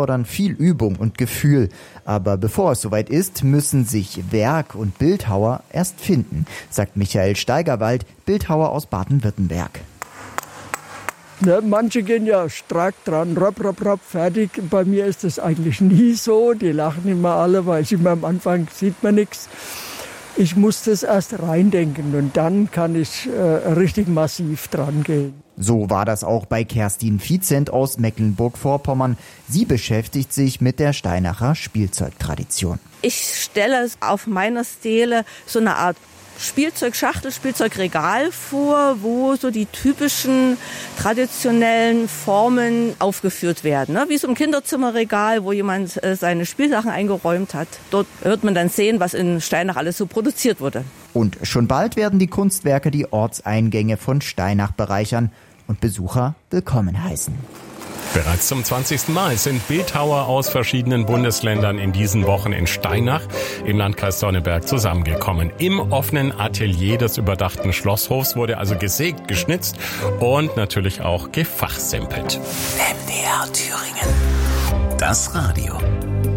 erfordern viel Übung und Gefühl. Aber bevor es soweit ist, müssen sich Werk- und Bildhauer erst finden, sagt Michael Steigerwald, Bildhauer aus Baden-Württemberg. Ne, manche gehen ja stark dran, ropp, fertig. Bei mir ist das eigentlich nie so. Die lachen immer alle, weil immer am Anfang sieht man nichts. Ich muss das erst reindenken und dann kann ich richtig massiv dran gehen. So war das auch bei Kerstin Viehzent aus Mecklenburg-Vorpommern. Sie beschäftigt sich mit der Steinacher Spielzeugtradition. Ich stelle auf meiner Stele so eine Art Spielzeugschachtel, Spielzeugregal vor, wo so die typischen traditionellen Formen aufgeführt werden. Wie so ein Kinderzimmerregal, wo jemand seine Spielsachen eingeräumt hat. Dort wird man dann sehen, was in Steinach alles so produziert wurde. Und schon bald werden die Kunstwerke die Ortseingänge von Steinach bereichern und Besucher willkommen heißen. Bereits zum 20. Mal sind Bildhauer aus verschiedenen Bundesländern in diesen Wochen in Steinach im Landkreis Sonneberg zusammengekommen. Im offenen Atelier des überdachten Schlosshofs wurde also gesägt, geschnitzt und natürlich auch gefachsimpelt. MDR Thüringen. Das Radio.